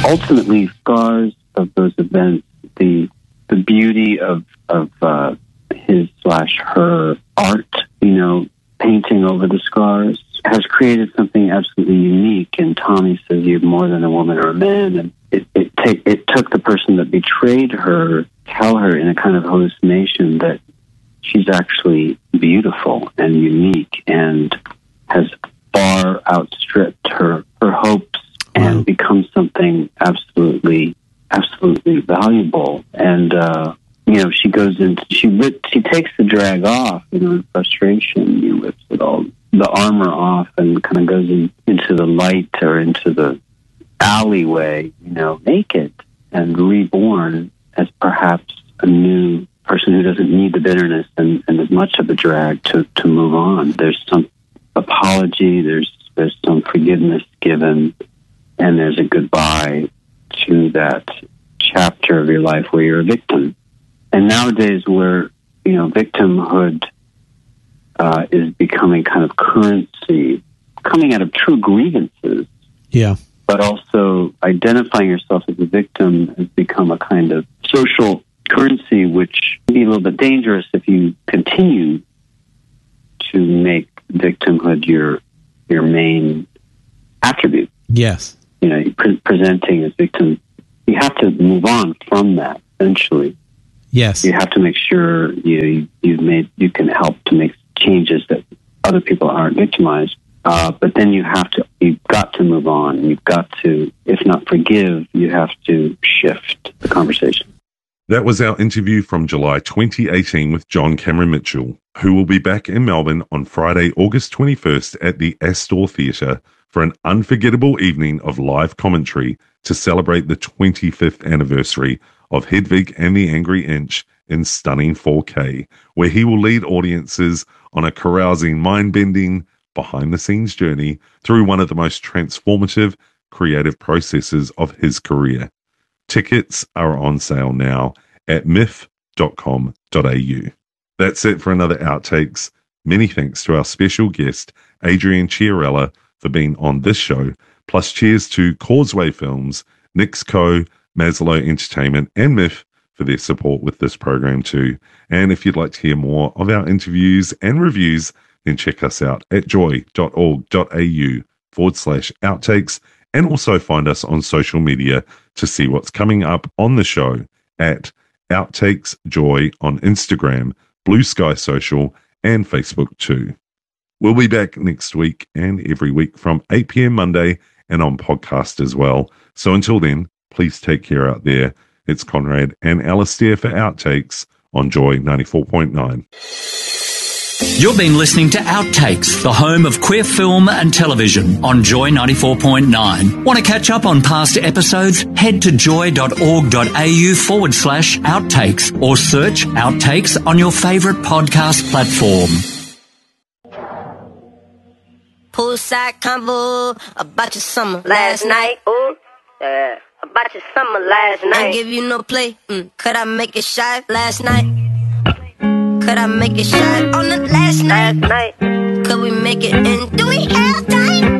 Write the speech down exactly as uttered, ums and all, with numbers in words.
ultimately, scars of those events, the the beauty of of uh, his slash her art, you know, painting over the scars, has created something absolutely unique. And Tommy says, "You're more than a woman or a man." And it it, take, it took the person that betrayed her tell her in a kind of hallucination that she's actually beautiful and unique and has far outstripped her her hopes and wow. become something absolutely absolutely valuable. And uh, you know, she goes into she rips, she takes the drag off, you know, in frustration. You rips it all the armor off and kind of goes in, into the light or into the alleyway, you know, naked and reborn as perhaps a new person who doesn't need the bitterness and, and as much of a drag to, to move on. There's some apology, there's there's some forgiveness given, and there's a goodbye to that chapter of your life where you're a victim. And nowadays where, you know, victimhood uh, is becoming kind of currency, coming out of true grievances. Yeah. But also identifying yourself as a victim has become a kind of social currency, which can be a little bit dangerous if you continue to make victimhood your your main attribute. Yes. You know, pre- presenting as victim, you have to move on from that eventually. Yes. You have to make sure you know, you, you've made, you can help to make changes that other people aren't victimized. Uh, but then you have to, you've got to move on. You've got to, if not forgive, you have to shift the conversation. That was our interview from July twenty eighteen with John Cameron Mitchell, who will be back in Melbourne on Friday, August twenty-first at the Astor Theatre for an unforgettable evening of live commentary to celebrate the twenty-fifth anniversary of Hedwig and the Angry Inch in stunning four K, where he will lead audiences on a carousing, mind-bending, behind-the-scenes journey through one of the most transformative creative processes of his career. Tickets are on sale now at miff dot com dot a u. That's it for another Outtakes. Many thanks to our special guest, Adrian Chiarella, for being on this show, plus cheers to Causeway Films, Nix Co, Maslow Entertainment, and Miff for their support with this program too. And if you'd like to hear more of our interviews and reviews, then check us out at joy dot org dot a u forward slash outtakes, and also find us on social media to see what's coming up on the show at Outtakes Joy on Instagram, Blue Sky Social, and Facebook too. We'll be back next week and every week from eight p.m. Monday and on podcast as well. So until then, please take care out there. It's Conrad and Alistair for Outtakes on Joy ninety-four point nine. You've been listening to Outtakes, the home of queer film and television on Joy ninety-four point nine. Want to catch up on past episodes? Head to joy dot org dot a u forward slash outtakes or search Outtakes on your favourite podcast platform. Poolside combo about your summer last night. Ooh, yeah. About your summer last night. I give you no play. Mm. Could I make it shy last night? Could I make it shy on the last night? Last night. Could we make it in? Do we have time?